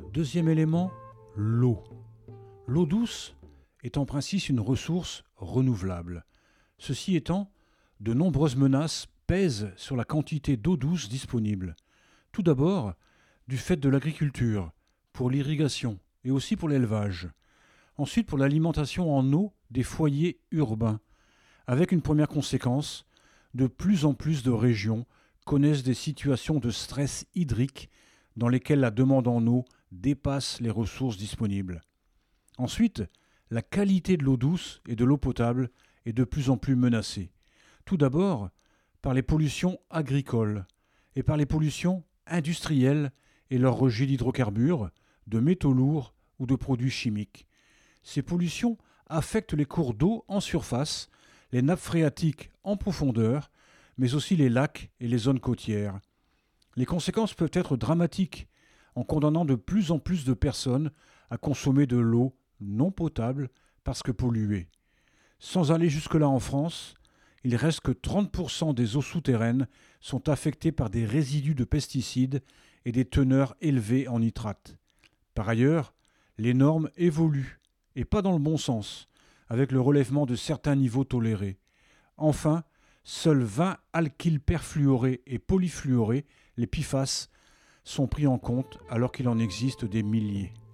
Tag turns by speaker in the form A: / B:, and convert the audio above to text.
A: Deuxième élément, l'eau. L'eau douce est en principe une ressource renouvelable. Ceci étant, de nombreuses menaces pèsent sur la quantité d'eau douce disponible. Tout d'abord, du fait de l'agriculture, pour l'irrigation et aussi pour l'élevage. Ensuite, pour l'alimentation en eau des foyers urbains. Avec une première conséquence, de plus en plus de régions connaissent des situations de stress hydrique dans lesquelles la demande en eau dépasse les ressources disponibles. Ensuite, la qualité de l'eau douce et de l'eau potable est de plus en plus menacée. Tout d'abord, par les pollutions agricoles et par les pollutions industrielles et leur rejet d'hydrocarbures, de métaux lourds ou de produits chimiques. Ces pollutions affectent les cours d'eau en surface, les nappes phréatiques en profondeur, mais aussi les lacs et les zones côtières. Les conséquences peuvent être dramatiques en condamnant de plus en plus de personnes à consommer de l'eau non potable parce que polluée. Sans aller jusque-là en France, il reste que 30% des eaux souterraines sont affectées par des résidus de pesticides et des teneurs élevées en nitrates. Par ailleurs, les normes évoluent, et pas dans le bon sens, avec le relèvement de certains niveaux tolérés. Enfin, seuls 20 alkyles perfluorés et polyfluorés, les PFAS, sont pris en compte alors qu'il en existe des milliers.